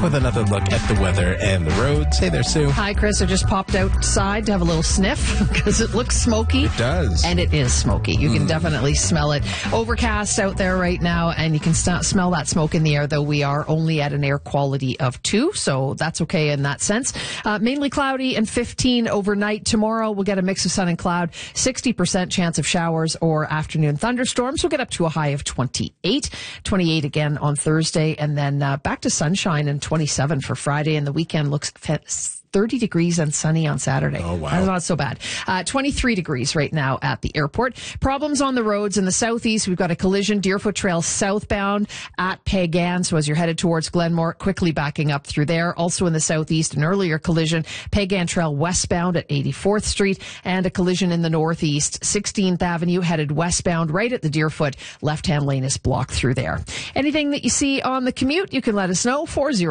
with another look at the weather and the roads. Hey there, Sue. Hi, Chris. I just popped outside to have a little sniff because it looks smoky. It does. And it is smoky. You can definitely smell it. Overcast out there right now, and you can smell that smoke in the air, though we are only at an air quality of 2, so that's okay in that sense. Mainly cloudy and 15 overnight. Tomorrow we'll get a mix of sun and cloud, 60% chance of showers or afternoon thunderstorms. We'll get up to a high of 28 again on Thursday, and then back to sunshine and 27 for Friday, and the weekend looks 30 degrees and sunny on Saturday. Oh, wow. That's not so bad. 23 degrees right now at the airport. Problems on the roads in the southeast. We've got a collision, Deerfoot Trail southbound at Pagan. So as you're headed towards Glenmore, quickly backing up through there. Also in the southeast, an earlier collision, Pagan Trail westbound at 84th Street, and a collision in the northeast, 16th Avenue headed westbound right at the Deerfoot. Left-hand lane is blocked through there. Anything that you see on the commute, you can let us know.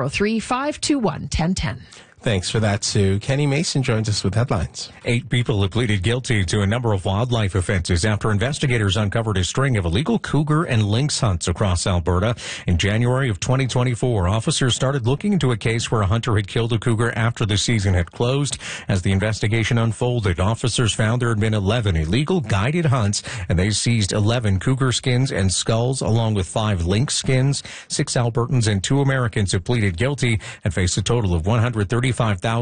403-521-1010. Thanks for that, Sue. Kenny Mason joins us with headlines. 8 people have pleaded guilty to a number of wildlife offenses after investigators uncovered a string of illegal cougar and lynx hunts across Alberta. In January of 2024, officers started looking into a case where a hunter had killed a cougar after the season had closed. As the investigation unfolded, officers found there had been 11 illegal guided hunts, and they seized 11 cougar skins and skulls, along with 5 lynx skins. 6 Albertans and 2 Americans have pleaded guilty and face a total of $135,000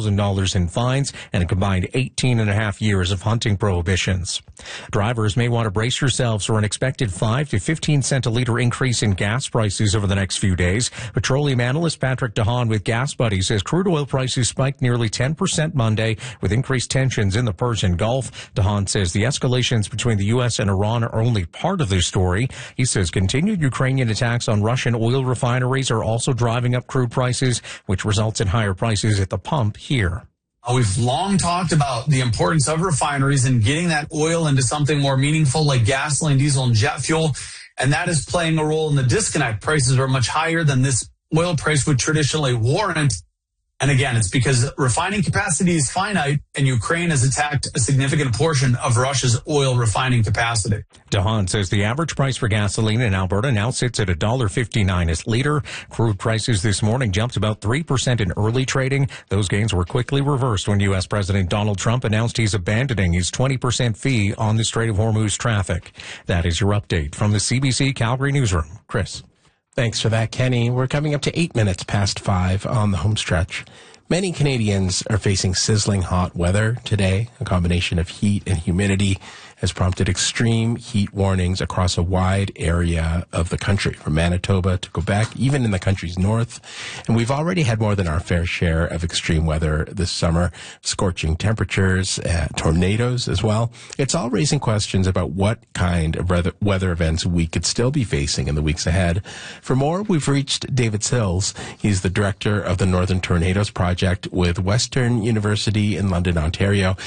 in fines and a combined 18 and a half years of hunting prohibitions. Drivers may want to brace yourselves for an expected 5 to 15 cent a liter increase in gas prices over the next few days. Petroleum analyst Patrick DeHaan with Gas Buddy says crude oil prices spiked nearly 10% Monday with increased tensions in the Persian Gulf. DeHaan says the escalations between the U.S. and Iran are only part of this story. He says continued Ukrainian attacks on Russian oil refineries are also driving up crude prices, which results in higher prices at the pump here. We've long talked about the importance of refineries and getting that oil into something more meaningful like gasoline, diesel, and jet fuel. And that is playing a role in the disconnect. Prices are much higher than this oil price would traditionally warrant. And again, it's because refining capacity is finite and Ukraine has attacked a significant portion of Russia's oil refining capacity. DeHaan says the average price for gasoline in Alberta now sits at $1.59 a liter. Crude prices this morning jumped about 3% in early trading. Those gains were quickly reversed when U.S. President Donald Trump announced he's abandoning his 20% fee on the Strait of Hormuz traffic. That is your update from the CBC Calgary Newsroom. Chris. Thanks for that, Kenny. We're coming up to 8 minutes past 5 on the home stretch. Many Canadians are facing sizzling hot weather today. A combination of heat and humidity has prompted extreme heat warnings across a wide area of the country, from Manitoba to Quebec, even in the country's north. And we've already had more than our fair share of extreme weather this summer, scorching temperatures, tornadoes as well. It's all raising questions about what kind of weather events we could still be facing in the weeks ahead. For more, we've reached David Sills. He's the director of the Northern Tornadoes Project with Western University in London, Ontario.